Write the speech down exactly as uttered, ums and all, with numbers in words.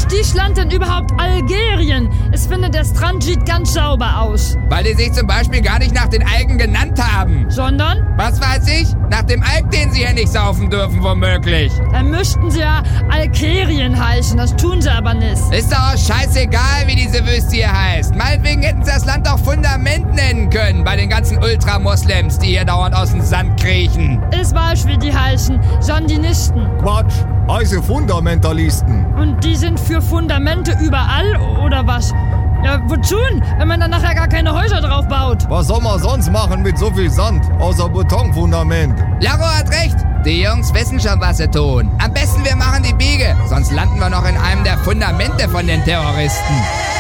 Sticht Land denn überhaupt Algerien? Ich finde, der Strand sieht ganz sauber aus. Weil die sich zum Beispiel gar nicht nach den Algen genannt haben. Sondern? Was weiß ich? Nach dem Alk, den sie hier nicht saufen dürfen, womöglich. Dann müssten sie ja Algerien heißen, das tun sie aber nicht. Ist doch auch scheißegal, wie diese Wüste hier heißt. Meinetwegen hätten sie das Land auch Fundament nennen können, bei den ganzen Ultramoslems, die hier dauernd aus dem Sand kriechen. Ich weiß, wie die heißen. Sandinisten. Quatsch, heiße Fundamentalisten. Und die sind für Fundamente überall, oder was? Ja, wozu denn, wenn man dann nachher gar keine Häuser drauf baut? Was soll man sonst machen mit so viel Sand, außer Betonfundament? Laro hat recht. Die Jungs wissen schon, was sie tun. Am besten wir machen die Biege, sonst landen wir noch in einem der Fundamente von den Terroristen.